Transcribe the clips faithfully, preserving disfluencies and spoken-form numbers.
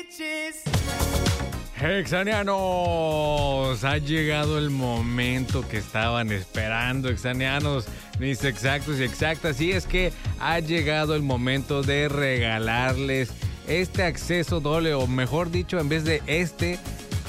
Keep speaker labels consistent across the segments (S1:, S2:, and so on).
S1: Exanianos, ha llegado el momento que estaban esperando, exanianos, mis exactos y exactas, y es que ha llegado el momento de regalarles este acceso doble, o mejor dicho, en vez de este,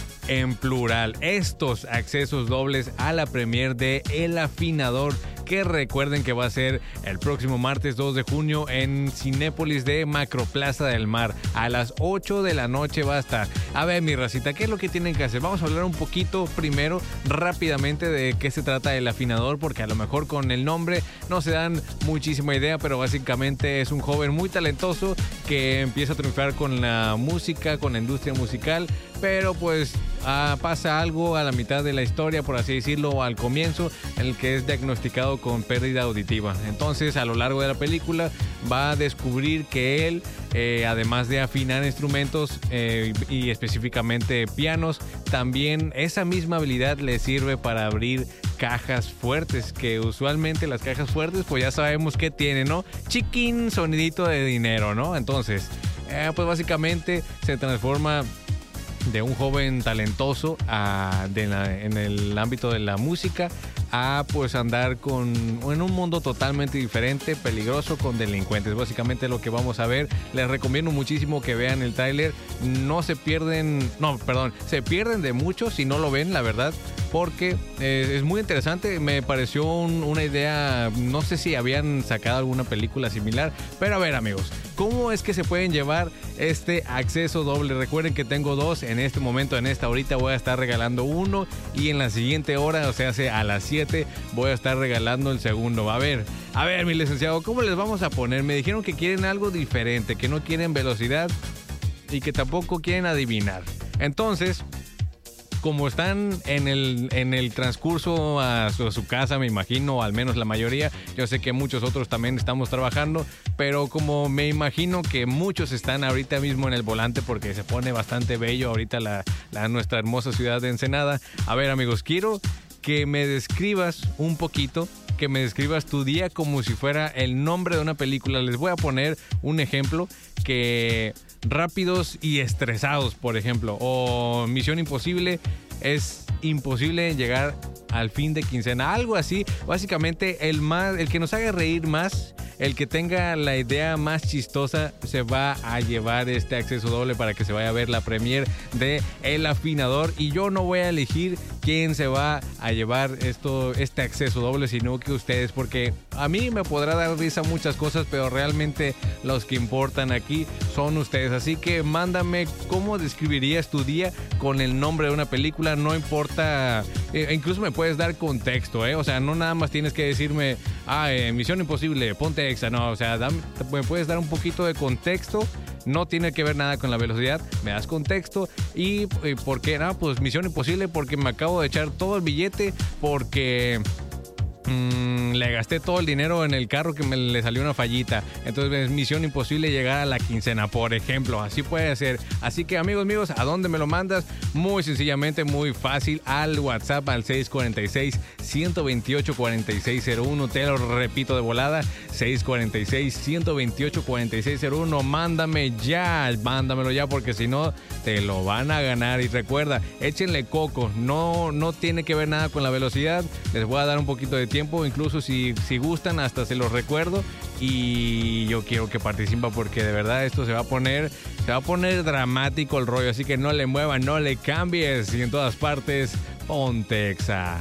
S1: en plural, estos accesos dobles a la premier de El Afinador, que recuerden que va a ser el próximo martes dos de junio en Cinépolis de Macroplaza del Mar. A las ocho de la noche va a estar. A ver, mi racita, ¿qué es lo que tienen que hacer? Vamos a hablar un poquito primero, rápidamente, de qué se trata El Afinador, porque a lo mejor con el nombre no se dan muchísima idea, pero básicamente es un joven muy talentoso que empieza a triunfar con la música, con la industria musical, pero pues ah, pasa algo a la mitad de la historia, por así decirlo, o al comienzo, en el que es diagnosticado con pérdida auditiva. Entonces, a lo largo de la película va a descubrir que él, eh, además de afinar instrumentos eh, y específicamente pianos, también esa misma habilidad le sirve para abrir cajas fuertes, que usualmente las cajas fuertes pues ya sabemos que tienen, ¿no? Chiquín, sonidito de dinero, ¿no? Entonces, eh, pues básicamente se transforma de un joven talentoso a, de la, en el ámbito de la música a pues andar con, en un mundo totalmente diferente, peligroso, con delincuentes. Básicamente lo que vamos a ver. Les recomiendo muchísimo que vean el tráiler. No se pierden, no, perdón, se pierden de mucho si no lo ven, la verdad, porque eh, es muy interesante. Me pareció un, una idea, no sé si habían sacado alguna película similar, pero a ver, amigos, ¿cómo es que se pueden llevar este acceso doble? Recuerden que tengo dos en este momento, en esta horita voy a estar regalando uno, y en la siguiente hora, o sea, a las siete, voy a estar regalando el segundo. A ver, a ver, mi licenciado, ¿cómo les vamos a poner? Me dijeron que quieren algo diferente, que no quieren velocidad y que tampoco quieren adivinar. Entonces, como están en el, en el transcurso a su, a su casa, me imagino, al menos la mayoría, yo sé que muchos otros también estamos trabajando, pero como me imagino que muchos están ahorita mismo en el volante porque se pone bastante bello ahorita la, la, nuestra hermosa ciudad de Ensenada. A ver, amigos, quiero que me describas un poquito, que me describas tu día como si fuera el nombre de una película. Les voy a poner un ejemplo, que Rápidos y Estresados, por ejemplo, o Misión Imposible, es imposible llegar al fin de quincena, algo así. Básicamente el más, el que nos haga reír más, el que tenga la idea más chistosa, se va a llevar este acceso doble para que se vaya a ver la premier de El Afinador. Y yo no voy a elegir quién se va a llevar esto, este acceso doble, sino que ustedes, porque a mí me podrá dar risa muchas cosas, pero realmente los que importan aquí son ustedes. Así que mándame cómo describirías tu día con el nombre de una película, no importa, eh, incluso me puedes dar contexto, ¿eh? O sea, no nada más tienes que decirme, ah, eh, Misión Imposible, ponte Exa, no, o sea, dame, me puedes dar un poquito de contexto. No tiene que ver nada con la velocidad, me das contexto. Y, y ¿por qué? No, pues Misión Imposible porque me acabo de echar todo el billete, porque mmm, le gasté todo el dinero en el carro que me le salió una fallita. Entonces es Misión Imposible llegar a la quincena, por ejemplo. Así puede ser. Así que, amigos míos, ¿a dónde me lo mandas? Muy sencillamente, muy fácil, al WhatsApp, al seis cuatro seis, uno dos ocho, cuatro seis cero uno. Te lo repito de volada, seis cuatro seis, uno dos ocho, cuatro seis cero uno. Mándame ya, mándamelo ya, porque si no te lo van a ganar. Y recuerda, échenle coco, no, no tiene que ver nada con la velocidad. Les voy a dar un poquito de tiempo, incluso si, si gustan, hasta se los recuerdo. Y yo quiero que participen, porque de verdad esto se va a poner, se va a poner dramático el rollo. Así que no le muevan, no le cambies, y en todas partes, ponte Exa.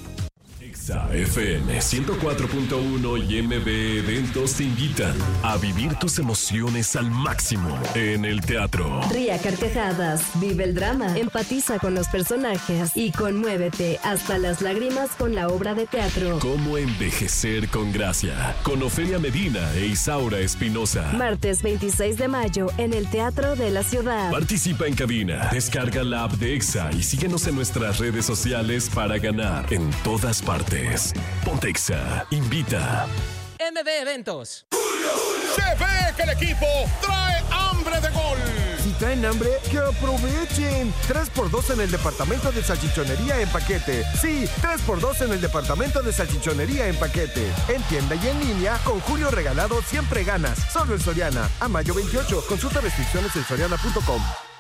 S2: Exa F M ciento cuatro punto uno y M B Eventos te invitan a vivir tus emociones al máximo en el teatro.
S3: Ría carcajadas, vive el drama, empatiza con los personajes y conmuévete hasta las lágrimas con la obra de teatro
S2: Cómo envejecer con gracia, con Ofelia Medina e Isaura Espinosa.
S3: Martes veintiséis de mayo en el Teatro de la Ciudad.
S2: Participa en cabina, descarga la app de Exa y síguenos en nuestras redes sociales para ganar en todas partes. Ponte Exa, invita.
S4: M B Eventos.
S5: Se ve que el equipo trae hambre de gol.
S6: Si traen hambre, que aprovechen. tres por dos en el departamento de salchichonería en paquete. Sí, tres por dos en el departamento de salchichonería en paquete. En tienda y en línea, con Julio Regalado siempre ganas. Solo en Soriana. A mayo veintiocho. Consulta restricciones en soriana punto com.